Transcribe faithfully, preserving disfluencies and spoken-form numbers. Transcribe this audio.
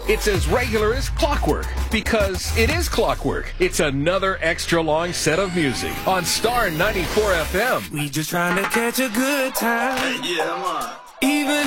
It's as regular as clockwork, because it is clockwork. It's another extra long set of music on Star ninety-four F M. We just trying to catch a good time. Yeah, man. Even